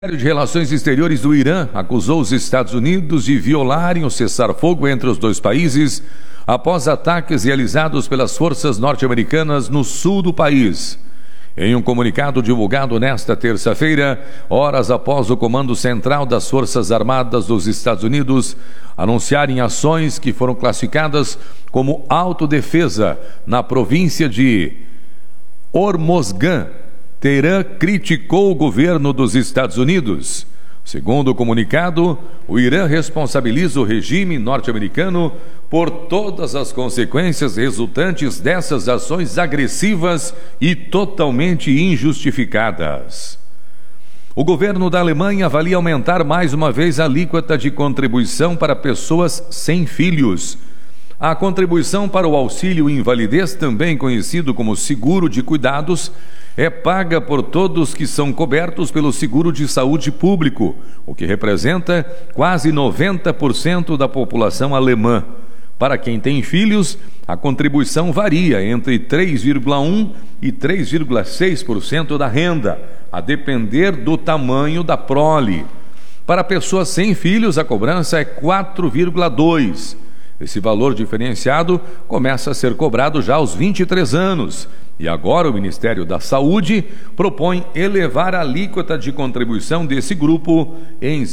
O Ministério de Relações Exteriores do Irã acusou os Estados Unidos de violarem o cessar-fogo entre os dois países após ataques realizados pelas forças norte-americanas no sul do país. Em um comunicado divulgado nesta terça-feira, horas após o Comando Central das Forças Armadas dos Estados Unidos anunciarem ações que foram classificadas como autodefesa na província de Hormozgan, Teherã criticou o governo dos Estados Unidos. Segundo o comunicado, o Irã responsabiliza o regime norte-americano por todas as consequências resultantes dessas ações agressivas e totalmente injustificadas. O governo da Alemanha avalia aumentar mais uma vez a alíquota de contribuição para pessoas sem filhos. A contribuição para o auxílio invalidez, também conhecido como seguro de cuidados, é paga por todos que são cobertos pelo seguro de saúde público, o que representa quase 90% da população alemã. Para quem tem filhos, a contribuição varia entre 3,1% e 3,6% da renda, a depender do tamanho da prole. Para pessoas sem filhos, a cobrança é 4,2%. Esse valor diferenciado começa a ser cobrado já aos 23 anos. E agora o Ministério da Saúde propõe elevar a alíquota de contribuição desse grupo em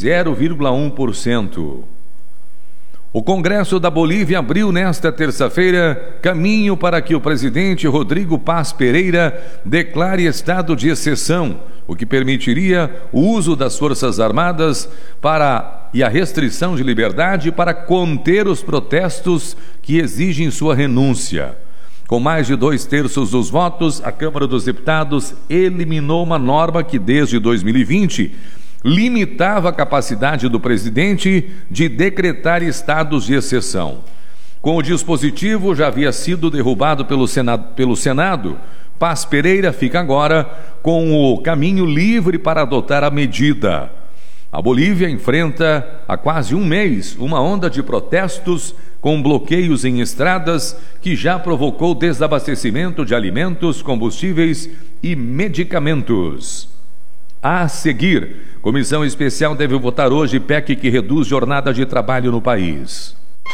0,1%. O Congresso da Bolívia abriu nesta terça-feira caminho para que o presidente Rodrigo Paz Pereira declare estado de exceção, o que permitiria o uso das Forças Armadas e a restrição de liberdade para conter os protestos que exigem sua renúncia. Com mais de 2/3 dos votos, a Câmara dos Deputados eliminou uma norma que, desde 2020, limitava a capacidade do presidente de decretar estados de exceção. Com o dispositivo já havia sido derrubado pelo Senado, Paz Pereira fica agora com o caminho livre para adotar a medida. A Bolívia enfrenta há quase um mês uma onda de protestos com bloqueios em estradas que já provocou desabastecimento de alimentos, combustíveis e medicamentos. A seguir, comissão especial deve votar hoje PEC que reduz jornada de trabalho no país.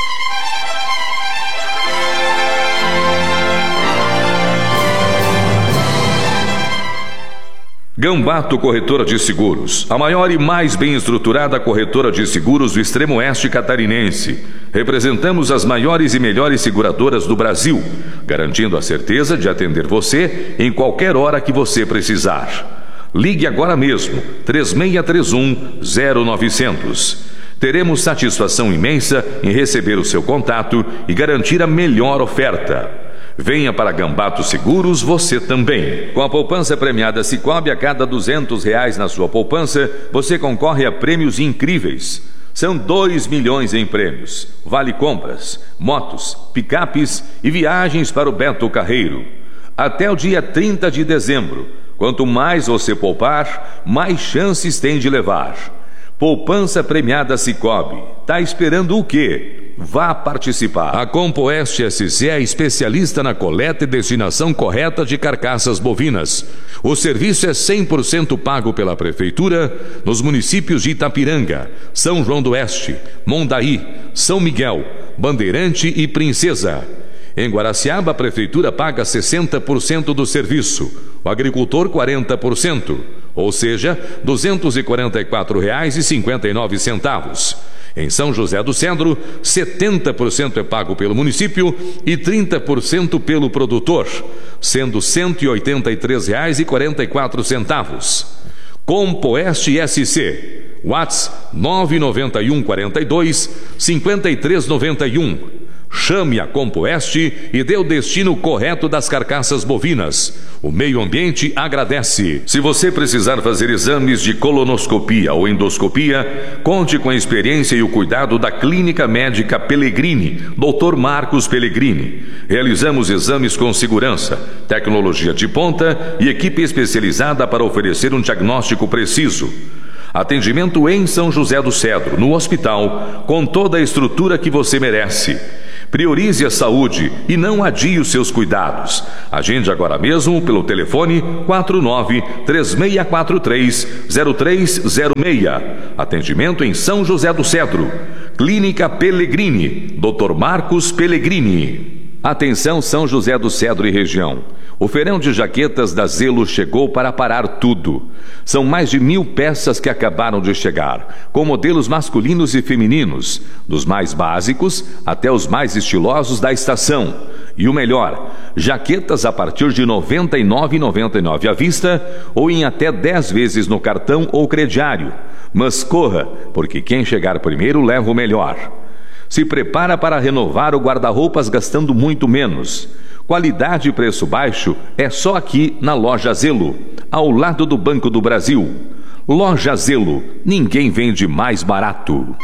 Gambato Corretora de Seguros, a maior e mais bem estruturada corretora de seguros do extremo oeste catarinense. Representamos as maiores e melhores seguradoras do Brasil, garantindo a certeza de atender você em qualquer hora que você precisar. Ligue agora mesmo, 3631-0900. Teremos satisfação imensa em receber o seu contato e garantir a melhor oferta. Venha para Gambato Seguros você também. Com a poupança premiada Sicoob, a cada R$200 na sua poupança, você concorre a prêmios incríveis. São 2 milhões em prêmios. Vale compras, motos, picapes e viagens para o Beto Carreiro. Até o dia 30 de dezembro. Quanto mais você poupar, mais chances tem de levar. Poupança premiada Sicoob. Tá esperando o quê? Vá participar. A Compoeste SC é especialista na coleta e destinação correta de carcaças bovinas. O serviço é 100% pago pela Prefeitura nos municípios de Itapiranga, São João do Oeste, Mondaí, São Miguel, Bandeirante e Princesa. Em Guaraciaba, a Prefeitura paga 60% do serviço, o agricultor 40%, ou seja, R$ 244,59. Em São José do Cedro, 70% é pago pelo município e 30% pelo produtor, sendo R$ 183,44. Compoeste SC, WhatsApp 991 42 5391. Chame a Compoeste e dê o destino correto das carcaças bovinas. O meio ambiente agradece. Se você precisar fazer exames de colonoscopia ou endoscopia, conte com a experiência e o cuidado da Clínica Médica Pellegrini, Dr. Marcos Pellegrini. Realizamos exames com segurança, tecnologia de ponta e equipe especializada para oferecer um diagnóstico preciso. Atendimento em São José do Cedro, no hospital, com toda a estrutura que você merece. Priorize a saúde e não adie os seus cuidados. Agende agora mesmo pelo telefone 49-3643-0306. Atendimento em São José do Cedro. Clínica Pellegrini, Dr. Marcos Pellegrini. Atenção São José do Cedro e região. O feirão de jaquetas da Zelo chegou para parar tudo. São mais de 1.000 peças que acabaram de chegar, com modelos masculinos e femininos, dos mais básicos até os mais estilosos da estação. E o melhor, jaquetas a partir de R$ 99,99 à vista ou em até 10 vezes no cartão ou crediário. Mas corra, porque quem chegar primeiro leva o melhor. Se prepara para renovar o guarda-roupas gastando muito menos. Qualidade e preço baixo é só aqui na Loja Zelo, ao lado do Banco do Brasil. Loja Zelo, ninguém vende mais barato.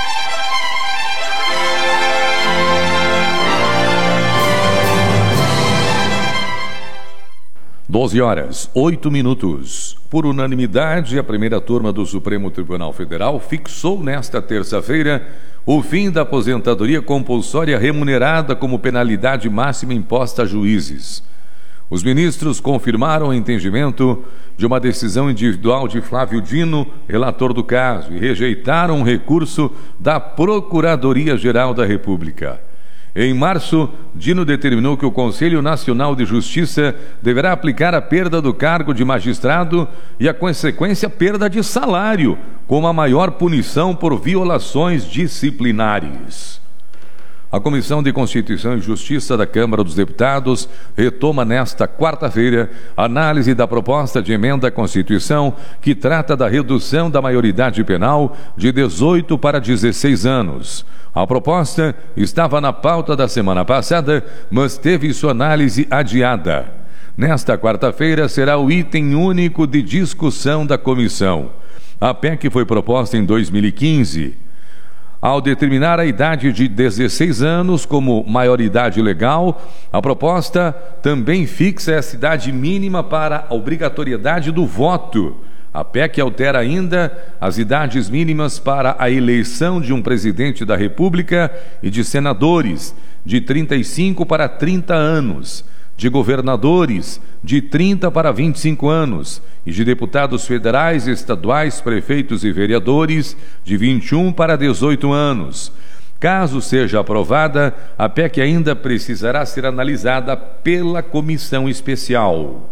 12h08. Por unanimidade, a primeira turma do Supremo Tribunal Federal fixou nesta terça-feira o fim da aposentadoria compulsória remunerada como penalidade máxima imposta a juízes. Os ministros confirmaram o entendimento de uma decisão individual de Flávio Dino, relator do caso, e rejeitaram um recurso da Procuradoria-Geral da República. Em março, Dino determinou que o Conselho Nacional de Justiça deverá aplicar a perda do cargo de magistrado e a consequência perda de salário, como a maior punição por violações disciplinares. A Comissão de Constituição e Justiça da Câmara dos Deputados retoma nesta quarta-feira a análise da proposta de emenda à Constituição que trata da redução da maioridade penal de 18 para 16 anos. A proposta estava na pauta da semana passada, mas teve sua análise adiada. Nesta quarta-feira será o item único de discussão da comissão. A PEC foi proposta em 2015. Ao determinar a idade de 16 anos como maioridade legal, a proposta também fixa essa idade mínima para a obrigatoriedade do voto. A PEC altera ainda as idades mínimas para a eleição de um presidente da República e de senadores, de 35 para 30 anos, de governadores, de 30 para 25 anos, e de deputados federais, estaduais, prefeitos e vereadores, de 21 para 18 anos. Caso seja aprovada, a PEC ainda precisará ser analisada pela comissão especial.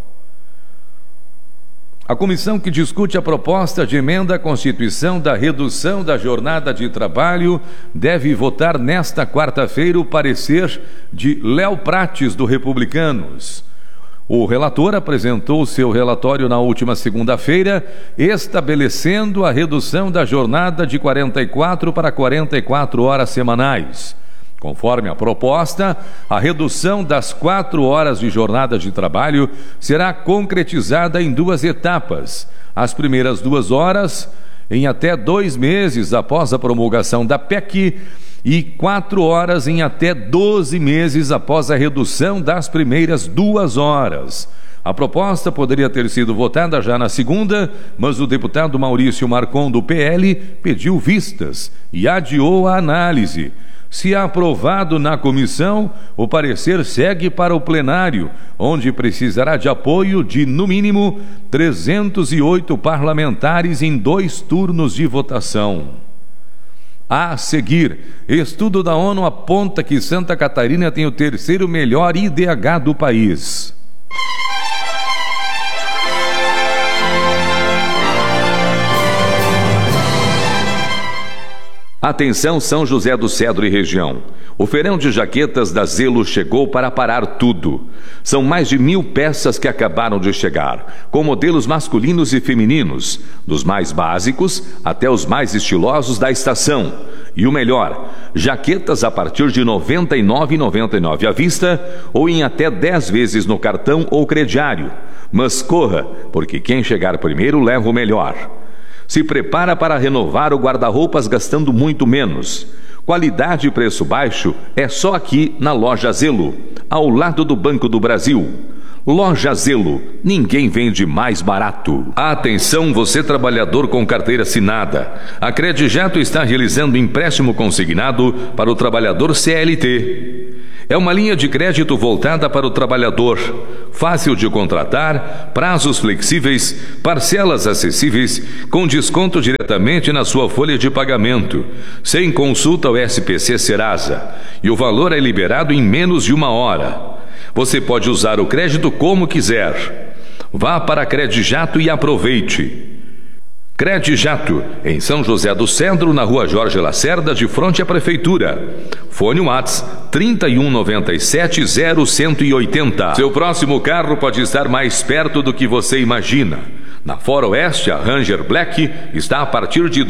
A comissão que discute a proposta de emenda à Constituição da redução da jornada de trabalho deve votar nesta quarta-feira o parecer de Léo Prates, do Republicanos. O relator apresentou seu relatório na última segunda-feira, estabelecendo a redução da jornada de 44 para 44 horas semanais. Conforme a proposta, a redução das 4 horas de jornada de trabalho será concretizada em 2 etapas. As primeiras 2 horas, em até 2 meses após a promulgação da PEC, e 4 horas em até 12 meses após a redução das primeiras 2 horas. A proposta poderia ter sido votada já na segunda, mas o deputado Maurício Marcon, do PL, pediu vistas e adiou a análise. Se aprovado na comissão, o parecer segue para o plenário, onde precisará de apoio de, no mínimo, 308 parlamentares em 2 turnos de votação. A seguir, estudo da ONU aponta que Santa Catarina tem o 3º melhor IDH do país. Atenção São José do Cedro e região. O feirão de jaquetas da Zelo chegou para parar tudo. São mais de 1.000 peças que acabaram de chegar, com modelos masculinos e femininos, dos mais básicos até os mais estilosos da estação. E o melhor, jaquetas a partir de R$ 99,99 à vista ou em até 10 vezes no cartão ou crediário. Mas corra, porque quem chegar primeiro leva o melhor. Se prepara para renovar o guarda-roupas gastando muito menos. Qualidade e preço baixo é só aqui na Loja Zelo, ao lado do Banco do Brasil. Loja Zelo, ninguém vende mais barato. Atenção, você trabalhador com carteira assinada. A Credijato está realizando empréstimo consignado para o trabalhador CLT. É uma linha de crédito voltada para o trabalhador, fácil de contratar, prazos flexíveis, parcelas acessíveis, com desconto diretamente na sua folha de pagamento, sem consulta ao SPC Serasa, e o valor é liberado em menos de 1 hora. Você pode usar o crédito como quiser. Vá para a Credijato e aproveite. Credijato, em São José do Cedro, na Rua Jorge Lacerda, de frente à Prefeitura. Fone WhatsApp 3197-0180. Seu próximo carro pode estar mais perto do que você imagina. Na Foroeste, a Ranger Black está a partir de R$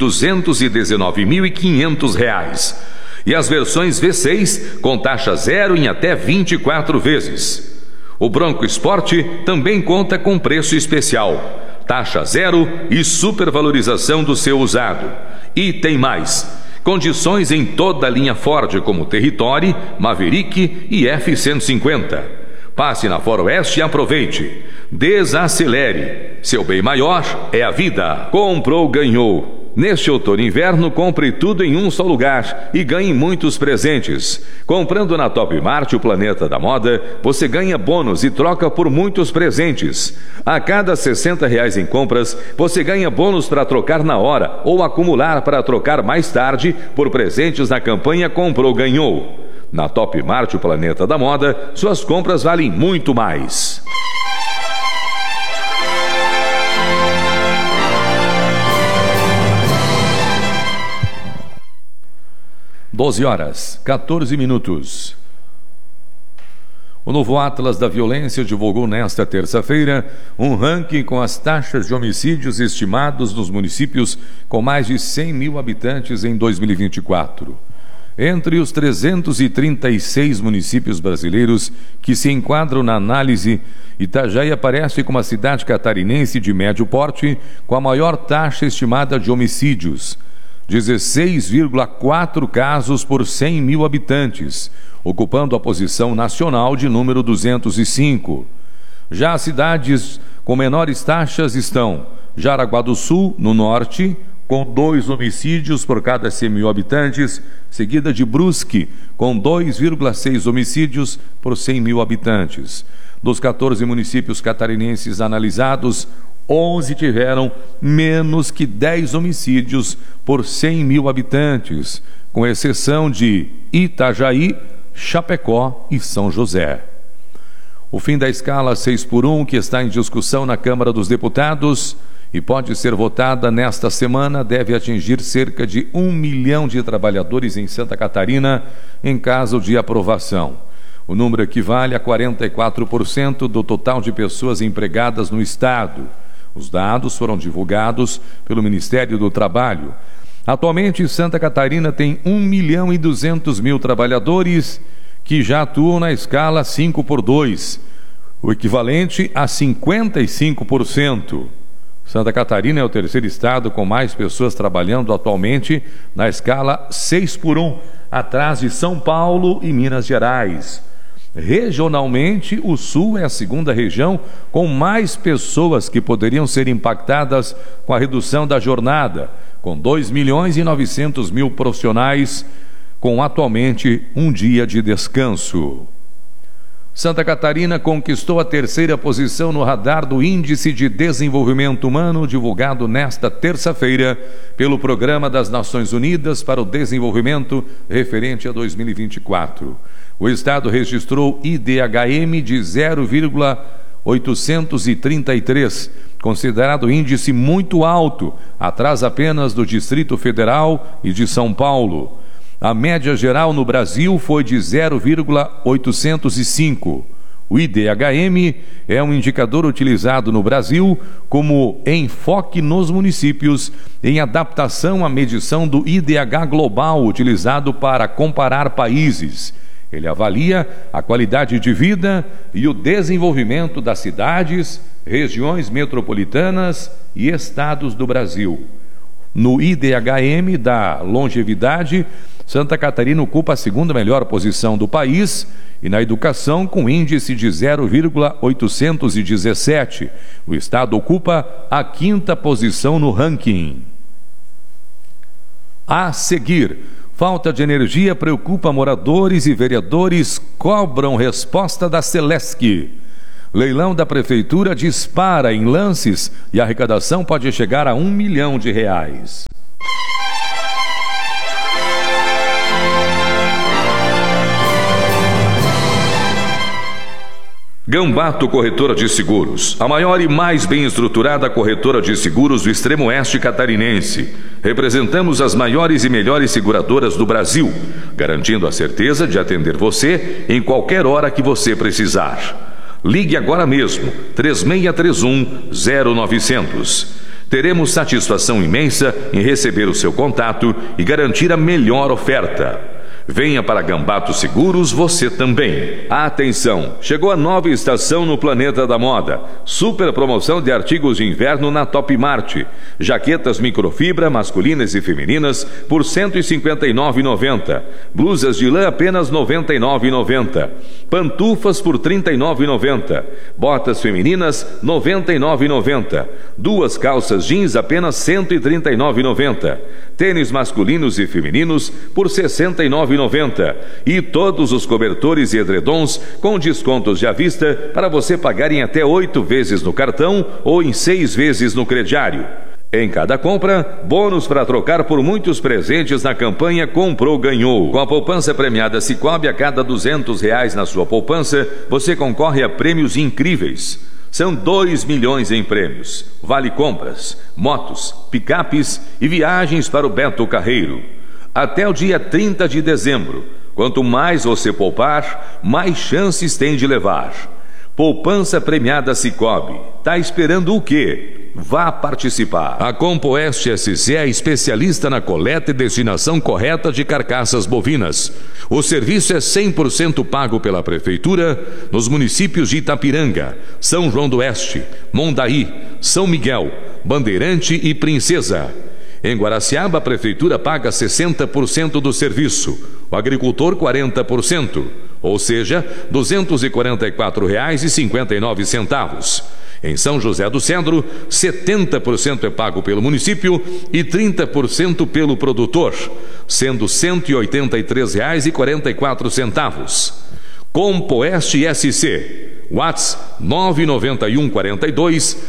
219.500. E as versões V6 com taxa zero em até 24 vezes. O Bronco Sport também conta com preço especial, taxa zero e supervalorização do seu usado. E tem mais: condições em toda a linha Ford, como Territory, Maverick e F-150. Passe na Foroeste e aproveite. Desacelere. Seu bem maior é a vida. Comprou, ganhou. Neste outono e inverno, compre tudo em um só lugar e ganhe muitos presentes. Comprando na Top Mart, o Planeta da Moda, você ganha bônus e troca por muitos presentes. A cada R$ 60 em compras, você ganha bônus para trocar na hora ou acumular para trocar mais tarde por presentes na campanha Comprou, Ganhou. Na Top Mart, o Planeta da Moda, suas compras valem muito mais. 12h14. O novo Atlas da Violência divulgou nesta terça-feira um ranking com as taxas de homicídios estimados nos municípios com mais de 100 mil habitantes em 2024. Entre os 336 municípios brasileiros que se enquadram na análise, Itajaí aparece como a cidade catarinense de médio porte com a maior taxa estimada de homicídios, 16,4 casos por 100 mil habitantes, ocupando a posição nacional de número 205. Já as cidades com menores taxas estão Jaraguá do Sul, no norte, com 2 homicídios por cada 100 mil habitantes, seguida de Brusque, com 2,6 homicídios por 100 mil habitantes. Dos 14 municípios catarinenses analisados, 11 tiveram menos que 10 homicídios por 100 mil habitantes, com exceção de Itajaí, Chapecó e São José. O fim da escala 6x1, que está em discussão na Câmara dos Deputados e pode ser votada nesta semana, deve atingir cerca de 1 milhão de trabalhadores em Santa Catarina em caso de aprovação. O número equivale a 44% do total de pessoas empregadas no Estado. Os dados foram divulgados pelo Ministério do Trabalho. Atualmente, Santa Catarina tem 1.200.000 trabalhadores que já atuam na escala 5x2, o equivalente a 55%. Santa Catarina é o terceiro estado com mais pessoas trabalhando atualmente na escala 6x1, atrás de São Paulo e Minas Gerais. Regionalmente, o Sul é a segunda região com mais pessoas que poderiam ser impactadas com a redução da jornada, com 2.900.000 profissionais, com atualmente um dia de descanso. Santa Catarina conquistou a terceira posição no radar do Índice de Desenvolvimento Humano, divulgado nesta terça-feira pelo Programa das Nações Unidas para o Desenvolvimento, referente a 2024. O estado registrou IDHM de 0,833, considerado índice muito alto, atrás apenas do Distrito Federal e de São Paulo. A média geral no Brasil foi de 0,805. O IDHM é um indicador utilizado no Brasil como enfoque nos municípios em adaptação à medição do IDH global utilizado para comparar países. Ele avalia a qualidade de vida e o desenvolvimento das cidades, regiões metropolitanas e estados do Brasil. No IDHM da longevidade, Santa Catarina ocupa a segunda melhor posição do país e na educação com índice de 0,817. O estado ocupa a quinta posição no ranking. A seguir, falta de energia preocupa moradores e vereadores cobram resposta da Celesc. Leilão da prefeitura dispara em lances e a arrecadação pode chegar a R$1 milhão. Gambato Corretora de Seguros, a maior e mais bem estruturada corretora de seguros do extremo oeste catarinense. Representamos as maiores e melhores seguradoras do Brasil, garantindo a certeza de atender você em qualquer hora que você precisar. Ligue agora mesmo, 3631-0900. Teremos satisfação imensa em receber o seu contato e garantir a melhor oferta. Venha para Gambato Seguros você também. Atenção, chegou a nova estação no Planeta da Moda. Super promoção de artigos de inverno na Top Mart. Jaquetas microfibra masculinas e femininas por R$ 159,90. Blusas de lã apenas R$ 99,90. Pantufas por R$ 39,90. Botas femininas R$ 99,90. Duas calças jeans apenas R$ 139,90. Tênis masculinos e femininos por R$ 69,90. E todos os cobertores e edredons com descontos de à vista para você pagar em até 8 vezes no cartão ou em 6 vezes no crediário. Em cada compra, bônus para trocar por muitos presentes na campanha Comprou Ganhou. Com a poupança premiada Sicoob, a cada R$200 na sua poupança, você concorre a prêmios incríveis. São 2 milhões em prêmios, vale compras, motos, picapes e viagens para o Beto Carreiro. Até o dia 30 de dezembro. Quanto mais você poupar, mais chances tem de levar. Poupança premiada Sicoob. Tá esperando o quê? Vá participar. A Compoeste SC é especialista na coleta e destinação correta de carcaças bovinas. O serviço é 100% pago pela Prefeitura nos municípios de Itapiranga, São João do Oeste, Mondaí, São Miguel, Bandeirante e Princesa. Em Guaraciaba, a Prefeitura paga 60% do serviço, o agricultor 40%, ou seja, R$ 244,59. Em São José do Cedro, 70% é pago pelo município e 30% pelo produtor, sendo R$ 183,44. Compoeste SC, WhatsApp 991 42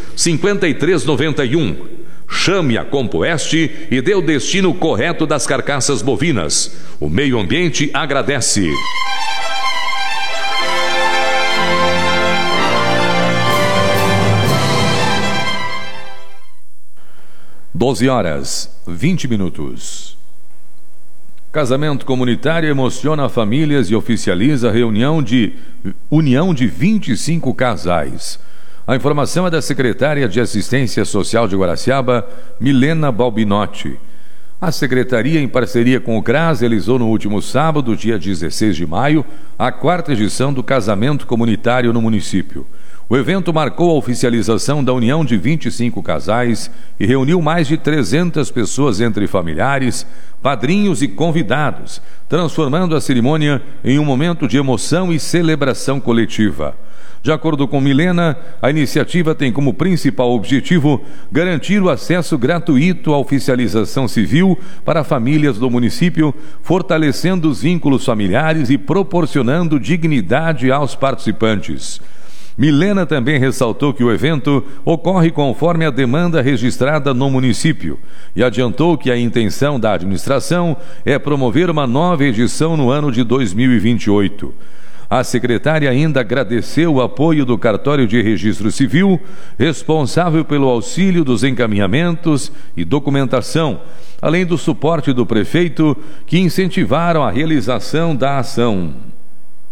5391. Chame a Compoeste e dê o destino correto das carcaças bovinas. O meio ambiente agradece. (12h20). Casamento comunitário emociona famílias e oficializa a união de 25 casais. A informação é da secretária de Assistência Social de Guaraciaba, Milena Balbinotti. A secretaria, em parceria com o CRAS, realizou no último sábado, dia 16 de maio, a 4ª edição do Casamento Comunitário no município. O evento marcou a oficialização da união de 25 casais e reuniu mais de 300 pessoas entre familiares, padrinhos e convidados, transformando a cerimônia em um momento de emoção e celebração coletiva. De acordo com Milena, a iniciativa tem como principal objetivo garantir o acesso gratuito à oficialização civil para famílias do município, fortalecendo os vínculos familiares e proporcionando dignidade aos participantes. Milena também ressaltou que o evento ocorre conforme a demanda registrada no município e adiantou que a intenção da administração é promover uma nova edição no ano de 2028. A secretária ainda agradeceu o apoio do Cartório de Registro Civil, responsável pelo auxílio dos encaminhamentos e documentação, além do suporte do prefeito, que incentivaram a realização da ação.